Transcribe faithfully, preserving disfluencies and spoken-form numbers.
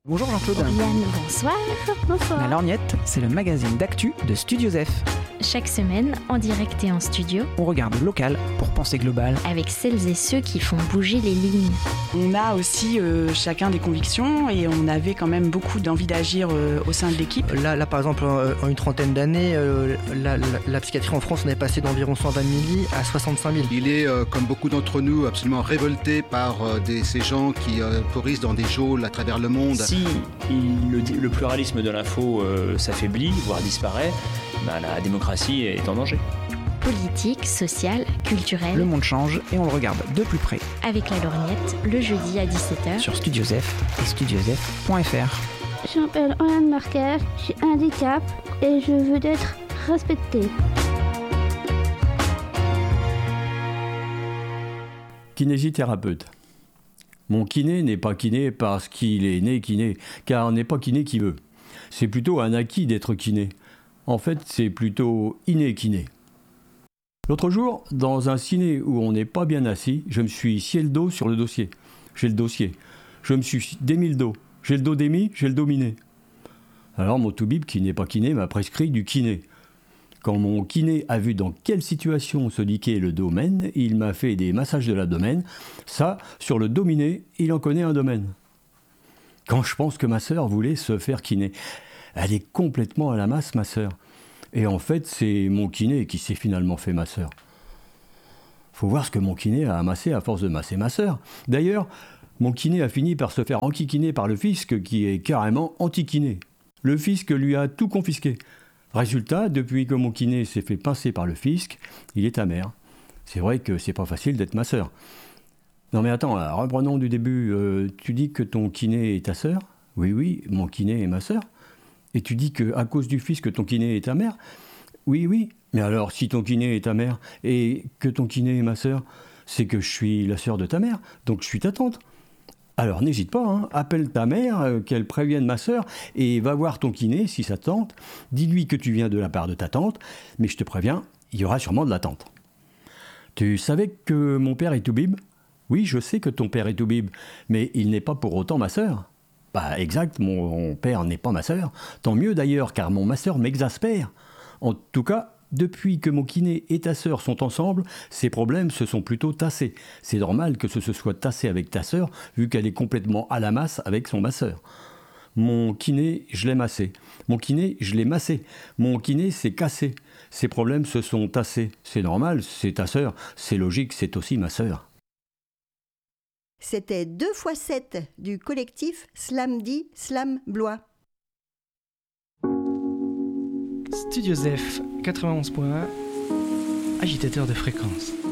Bonjour Jean-Claude. Yann, bonsoir. Bonsoir. La Lorgnette, c'est le magazine d'actu de Studio Zef. Chaque semaine, en direct et en studio, on regarde local pour penser global. Avec celles et ceux qui font bouger les lignes. On a aussi euh, chacun des convictions et on avait quand même beaucoup d'envie d'agir euh, au sein de l'équipe. Là, là par exemple, en, en une trentaine d'années, euh, la, la, la psychiatrie en France, on est passé d'environ cent vingt mille lits à soixante-cinq mille. Il est, euh, comme beaucoup d'entre nous, absolument révolté par euh, des, ces gens qui euh, pourrissent dans des geôles à travers le monde. Si il, le, le pluralisme de l'info euh, s'affaiblit, voire disparaît, ben, la démocratie est en danger. Politique, sociale, culturelle. Le monde change et on le regarde de plus près. Avec la Lorgnette, le jeudi à dix-sept heures. Sur Studio Zef et studio zef point f r. Je m'appelle Oriane Marquer, j'ai un handicap et je veux être respectée. Kinésithérapeute. Mon kiné n'est pas kiné parce qu'il est né kiné, car n'est pas kiné qui veut. C'est plutôt un acquis d'être kiné. En fait, c'est plutôt inné kiné. L'autre jour, dans un ciné où on n'est pas bien assis, je me suis scié le dos sur le dossier. J'ai le dossier. Je me suis démis le dos. J'ai le dos démis, j'ai le dos miné. Alors mon toubib, qui n'est pas kiné, m'a prescrit du kiné. Quand mon kiné a vu dans quelle situation se liquait le domaine, il m'a fait des massages de l'abdomen. Ça, sur le dominé, il en connaît un domaine. Quand je pense que ma sœur voulait se faire kiné, elle est complètement à la masse, ma sœur. Et en fait, c'est mon kiné qui s'est finalement fait ma sœur. Faut voir ce que mon kiné a amassé à force de masser ma sœur. D'ailleurs, mon kiné a fini par se faire enquiquiner par le fisc qui est carrément anti-kiné. Le fisc lui a tout confisqué. Résultat, depuis que mon kiné s'est fait pincer par le fisc, il est amer. C'est vrai que c'est pas facile d'être ma sœur. Non mais attends, là, reprenons du début. Euh, tu dis que ton kiné est ta sœur ? Oui, oui, mon kiné est ma sœur. Et tu dis qu'à cause du fisc, ton kiné est ta mère ? Oui, oui. Mais alors, si ton kiné est ta mère et que ton kiné est ma sœur, c'est que je suis la sœur de ta mère, donc je suis ta tante. Alors n'hésite pas, hein, appelle ta mère, euh, qu'elle prévienne ma sœur, et va voir ton kiné si ça te tente. Dis-lui que tu viens de la part de ta tante, mais je te préviens, il y aura sûrement de la tante. Tu savais que mon père est toubib ? Oui, je sais que ton père est toubib, mais il n'est pas pour autant ma sœur. Bah exact, mon père n'est pas ma sœur. Tant mieux d'ailleurs, car mon ma sœur m'exaspère. En tout cas, depuis que mon kiné et ta sœur sont ensemble, ces problèmes se sont plutôt tassés. C'est normal que ce se soit tassé avec ta sœur, vu qu'elle est complètement à la masse avec son masseur. Mon kiné, je l'ai massé. Mon kiné, je l'ai massé. Mon kiné s'est cassé. Ces problèmes se sont tassés. C'est normal, c'est ta sœur. C'est logique, c'est aussi ma sœur. C'était deux fois sept du collectif Slamdi Slam Blois. Studio Zef quatre-vingt-onze point un, agitateur de fréquence.